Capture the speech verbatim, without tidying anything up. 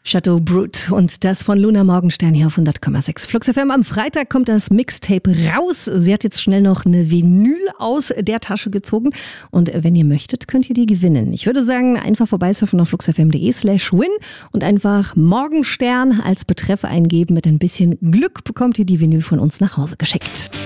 Chateau Brut und das von Luna Morgenstern hier auf hundert Komma sechs. Flux F M, am Freitag kommt das Mixtape raus. Sie hat jetzt schnell noch eine Vinyl aus der Tasche gezogen und wenn ihr möchtet, könnt ihr die gewinnen. Ich würde sagen, einfach vorbeisurfen auf fluxfm.de slash win und einfach Morgenstern als Betreff eingeben. Mit ein bisschen Glück bekommt ihr die Vinyl von uns nach Hause geschickt.